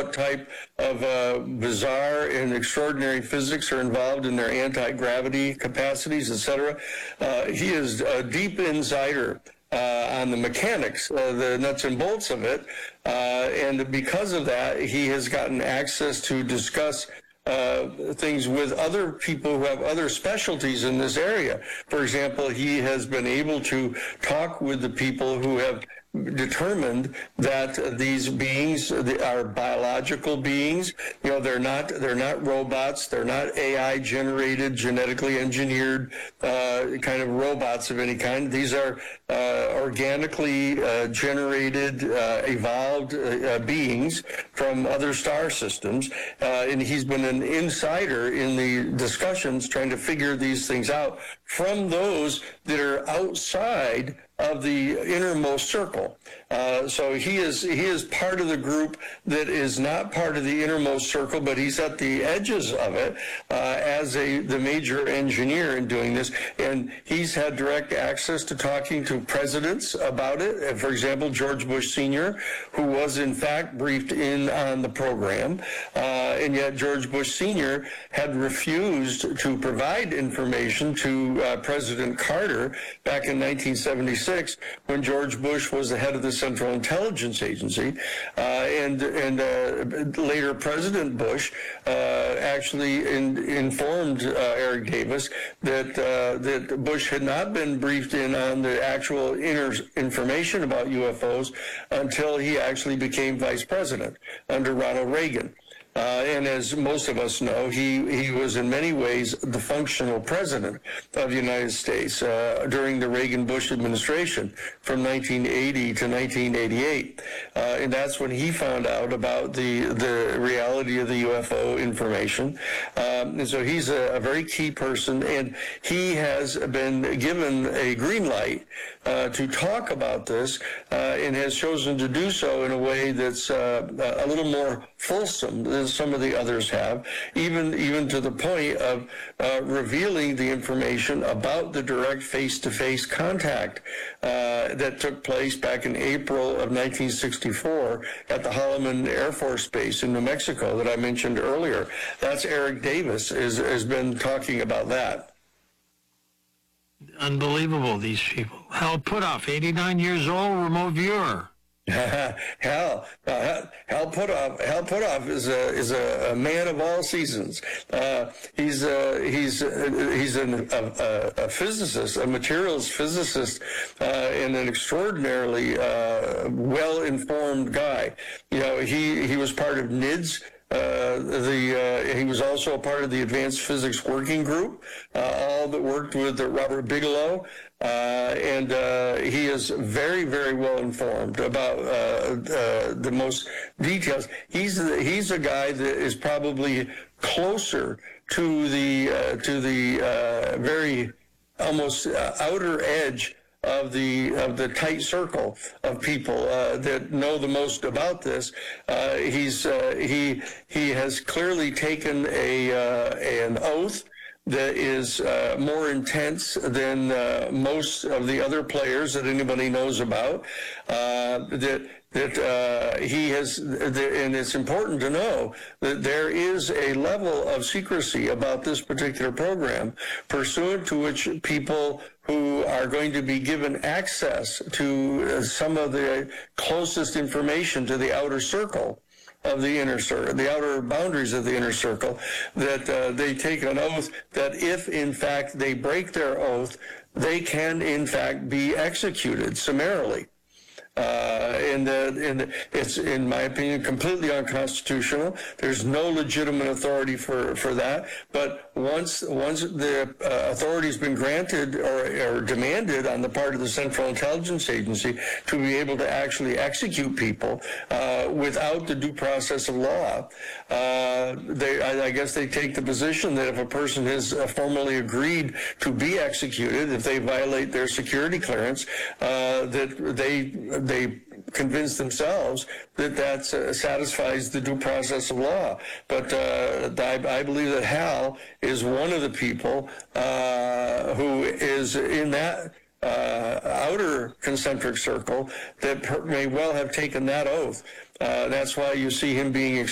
what type of bizarre and extraordinary physics are involved in their anti-gravity capacities, etc. He is a deep insider on the mechanics, the nuts and bolts of it, and because of that, he has gotten access to discuss things with other people who have other specialties in this area. For example, he has been able to talk with the people who have determined that these beings are biological beings. You know, they're not robots. They're not AI generated, genetically engineered kind of robots of any kind. These are organically generated, evolved beings from other star systems. And he's been an insider in the discussions trying to figure these things out from those that are outside of the innermost circle. So he is part of the group that is not part of the innermost circle, but he's at the edges of it as the major engineer in doing this. And he's had direct access to talking to presidents about it. For example, George Bush Sr., who was in fact briefed in on the program, and yet George Bush Sr. had refused to provide information to President Carter back in 1976 when George Bush was the head of the Central Intelligence Agency, and later President Bush actually informed Eric Davis that Bush had not been briefed in on the actual information about UFOs until he actually became vice president under Ronald Reagan. And as most of us know, he was in many ways the functional president of the United States during the Reagan-Bush administration from 1980 to 1988. And that's when he found out about the reality of the UFO information. And so he's a very key person, and he has been given a green light to talk about this and has chosen to do so in a way that's a little more fulsome than some of the others have, even to the point of revealing the information about the direct face-to-face contact that took place back in April of 1964 at the Holloman Air Force Base in New Mexico that I mentioned earlier. That's Eric Davis has been talking about that. Unbelievable, these people. Hal Puthoff, 89 years old, remote viewer. Hal Puthoff is a man of all seasons. He's a physicist, a materials physicist, and an extraordinarily well-informed guy. You know, he was part of NIDS. He was also a part of the Advanced Physics Working Group, all that worked with Robert Bigelow, and he is very, very well informed about the most details. He's a guy that is probably closer to the very almost outer edge of the tight circle of people that know the most about this. He has clearly taken an oath that is more intense than most of the other players that anybody knows about. He has, and it's important to know that there is a level of secrecy about this particular program, pursuant to which people who are going to be given access to some of the closest information to the outer circle of the inner circle, the outer boundaries of the inner circle, that they take an oath that if in fact they break their oath, they can in fact be executed summarily. And it's, in my opinion, completely unconstitutional. There's no legitimate authority for that. But once the authority's been granted or demanded on the part of the Central Intelligence Agency to be able to actually execute people without the due process of law, I guess they take the position that if a person has formally agreed to be executed, if they violate their security clearance, that they convince themselves that satisfies the due process of law. But I believe that Hal is one of the people who is in that outer concentric circle that may well have taken that oath. That's why you see him being